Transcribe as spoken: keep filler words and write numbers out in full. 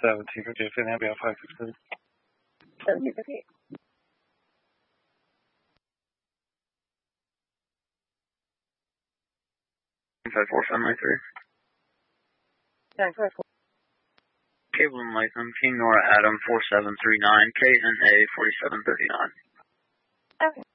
seventeen fifty-eight, Finley, I'll be on five sixteen. seventeen fifty-eight. five four seven nine three. nine five four. Cable and Latham, King Nora Adam four seven three nine, K N A forty-seven thirty-nine. Okay.